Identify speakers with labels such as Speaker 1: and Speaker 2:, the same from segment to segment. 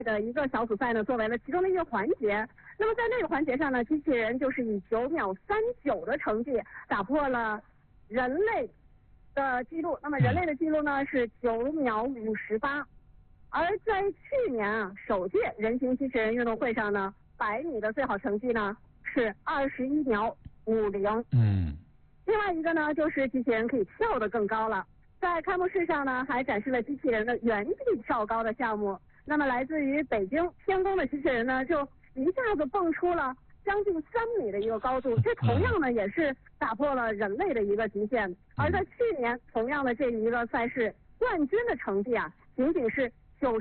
Speaker 1: 的一个小组赛呢，作为了其中的一个环节。那么在那个环节上呢，机器人就是以9秒39的成绩打破了人类的记录。那么人类的记录呢是9秒58。而在去年啊，首届人形机器人运动会上呢，100米的最好成绩呢是21秒50。另外一个呢，就是机器人可以跳得更高了。在开幕式上呢，还展示了机器人的原地跳高的项目。那么来自于北京天宫的机器人呢，就一下子蹦出了将近3米的一个高度，这同样呢也是打破了人类的一个极限。而在去年同样的这一个赛事，冠军的成绩啊，仅仅是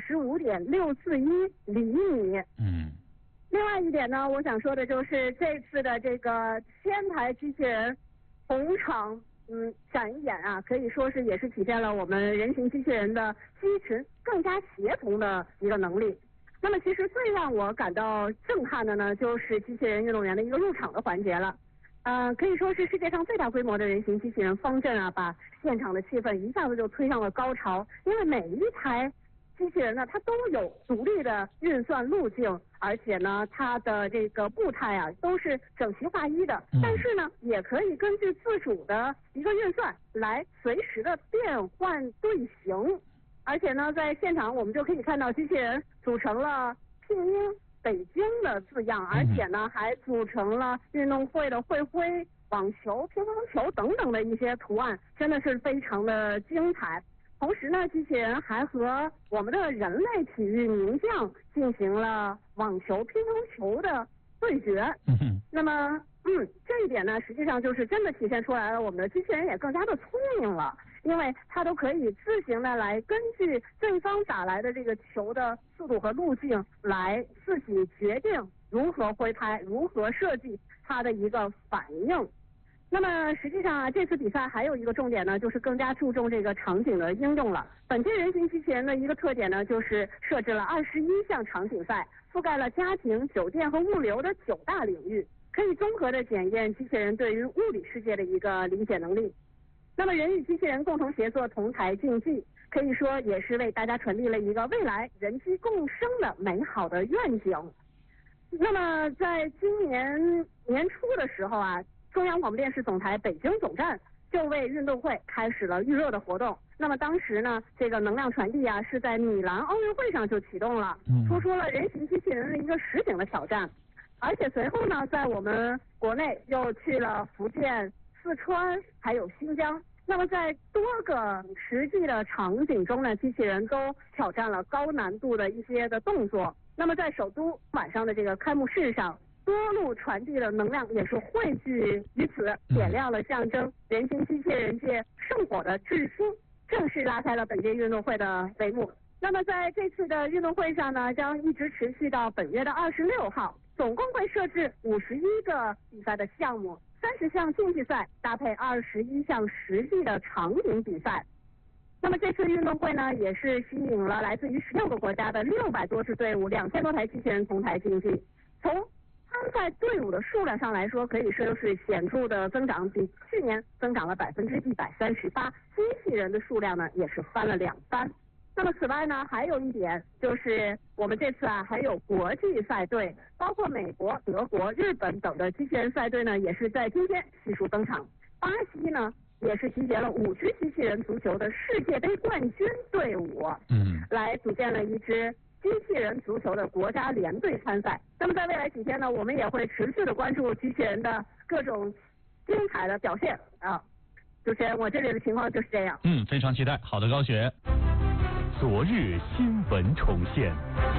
Speaker 1: 95.641厘米。另外一点呢，我想说的就是这次的这个千台机器人同场展演啊，可以说是也是体现了我们人形机器人的机群更加协同的一个能力。那么其实最让我感到震撼的呢，就是机器人运动员的一个入场的环节了。可以说是世界上最大规模的人形机器人方阵啊，把现场的气氛一下子就推上了高潮。因为每一台机器人呢，它都有独立的运算路径，而且呢，它的这个步态啊都是整齐划一的。但是呢，也可以根据自主的一个运算来随时的变换队形。而且呢，在现场我们就可以看到机器人组成了拼音北京的字样，而且呢，还组成了运动会的会徽、网球、乒乓球等等的一些图案，真的是非常的精彩。同时呢，机器人还和我们的人类体育名将进行了网球、乒乓球的对决。那么，这一点呢，实际上就是真的体现出来了，我们的机器人也更加的聪明了，因为它都可以自行的来根据对方打来的这个球的速度和路径，来自己决定如何挥拍，如何设计它的一个反应。那么实际上啊，这次比赛还有一个重点呢，就是更加注重这个场景的应用了。本届人形机器人的一个特点呢，就是设置了21项场景赛，覆盖了家庭、酒店和物流的9大领域，可以综合的检验机器人对于物理世界的一个理解能力。那么人与机器人共同协作同台竞技，可以说也是为大家传递了一个未来人机共生的美好的愿景。那么在今年年初的时候啊，中央广播电视总台北京总站就为运动会开始了预热的活动。那么当时呢，这个能量传递啊是在米兰奥运会上就启动了，突出了人形机器人的一个实景的挑战。而且随后呢，在我们国内又去了福建、四川还有新疆。那么在多个实际的场景中呢，机器人都挑战了高难度的一些的动作。那么在首都晚上的这个开幕式上，多路传递的能量也是汇聚于此，点亮了象征人形机器人界圣火的智星，正式拉开了本届运动会的帷幕。那么在这次的运动会上呢，将一直持续到本月的26号，总共会设置51个比赛的项目，30项竞技赛搭配21项实际的场景比赛。那么这次运动会呢，也是吸引了来自于16个国家的600多支队伍，2000多台机器人同台竞技。从参赛队伍的数量上来说，可以说是显著的增长，比去年增长了138%，机器人的数量呢也是翻了2番。那么此外呢，还有一点就是我们这次啊还有国际赛队，包括美国、德国、日本等的机器人赛队呢，也是在今天悉数登场。巴西呢也是集结了5支机器人足球的世界杯冠军队伍，来组建了一支机器人足球的国家联队参赛。那么在未来几天呢，我们也会持续的关注机器人的各种精彩的表现啊。主持人，我这里的情况就是这样。
Speaker 2: 非常期待。好的，高雪。
Speaker 3: 昨日新闻重现。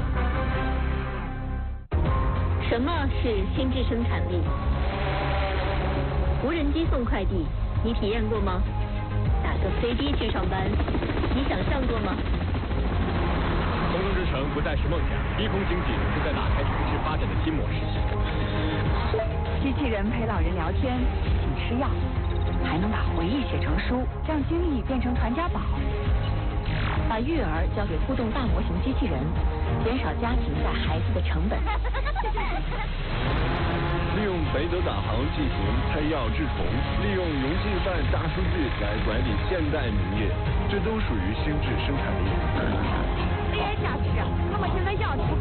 Speaker 4: 什么是心智生产力？无人机送快递，你体验过吗？打个飞机去上班，你想象过吗？
Speaker 5: 空中之城不再是梦想，低空经济正在打开城市发展的新模式。
Speaker 6: 机器人陪老人聊天，请吃药，还能把回忆写成书，让经历变成传家宝。把育儿交给互动大模型机器人，减少家庭带孩子的成本。
Speaker 5: 利用北斗导航进行配药治虫，利用云计算大数据来管理现代农业，这都属于心智生产力。
Speaker 6: AI 驾驶，那么现在要的